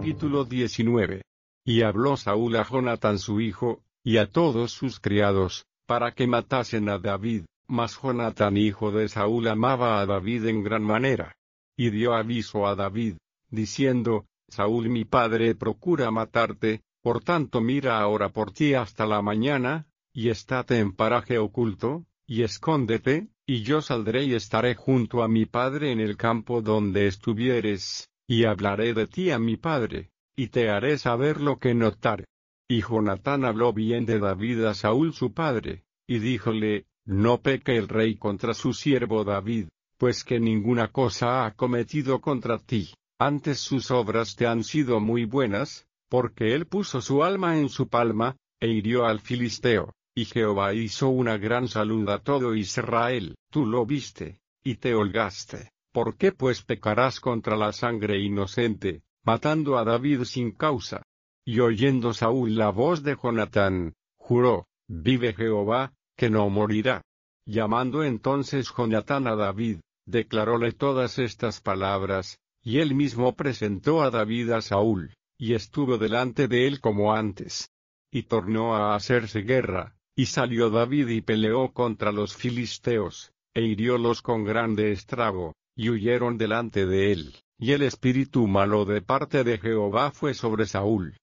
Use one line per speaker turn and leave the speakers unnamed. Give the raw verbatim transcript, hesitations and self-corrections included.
Capítulo diecinueve. Y habló Saúl a Jonatán su hijo, y a todos sus criados, para que matasen a David, mas Jonatán hijo de Saúl amaba a David en gran manera. Y dio aviso a David, diciendo, Saúl mi padre procura matarte, por tanto mira ahora por ti hasta la mañana, y estate en paraje oculto, y escóndete, y yo saldré y estaré junto a mi padre en el campo donde estuvieres, y hablaré de ti a mi padre, y te haré saber lo que notare. Y Jonatán habló bien de David a Saúl su padre, y díjole, no peque el rey contra su siervo David, pues que ninguna cosa ha cometido contra ti, antes sus obras te han sido muy buenas, porque él puso su alma en su palma, e hirió al filisteo, y Jehová hizo una gran salud a todo Israel. Tú lo viste, y te holgaste. ¿Por qué pues pecarás contra la sangre inocente, matando a David sin causa? Y oyendo Saúl la voz de Jonatán, juró, vive Jehová, que no morirá. Llamando entonces Jonatán a David, declaróle todas estas palabras, y él mismo presentó a David a Saúl, y estuvo delante de él como antes. Y tornó a hacerse guerra, y salió David y peleó contra los filisteos, e hiriólos con grande estrago, y huyeron delante de él, y el espíritu malo de parte de Jehová fue sobre Saúl,